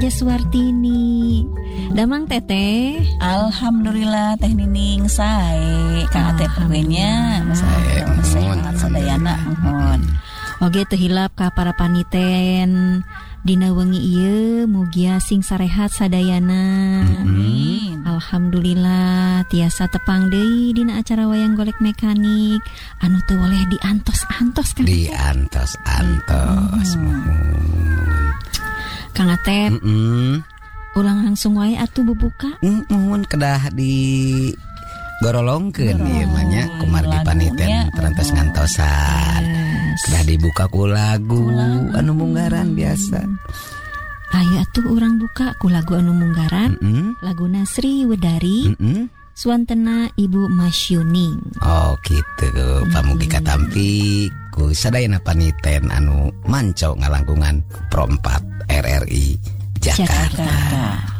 Jaswartini. Damang teteh. Alhamdulillah teh Nining sae. Kang Atep pegenya sehat sadayana mohon. Oge teu hilap ka para paniten dina wengi ieu mugia sing sarehat sadayana. Amin. Alhamdulillah tiasa tepang deui dina acara wayang golek mekanik anu teu boleh diantos-antos kan. Diantos-antos. Kang Atep. Ulang langsung wae atuh bubuka. Mun kedah di gorolongkeun ieu mah nya kumargi paniten terantos ngantosan. Kedah dibuka ku lagu anu munggaran biasa. Ayo atuh urang buka ku lagu anu munggaran. Laguna Sri Wedari. Suantena Ibu Masyuning. Oh kitu. Pamugi katampi ku sadayana paniten anu manco ngalangkungan Pro 4 RRI Jakarta.